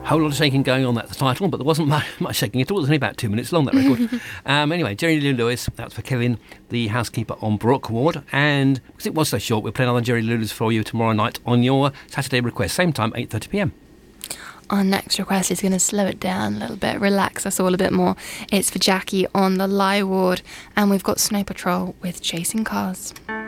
Whole lot of shaking going on, that's the title, but there wasn't much shaking at all. It was only about 2 minutes long, that record. Anyway, Jerry Lee Lewis, that's for Kevin, the housekeeper on Brook Ward. And because it was so short, we're playing another Jerry Lee Lewis for you tomorrow night on your Saturday request, same time, 8:30pm. Our next request is going to slow it down a little bit, relax us all a bit more. It's for Jackie on the Lie Ward, and we've got Snow Patrol with Chasing Cars.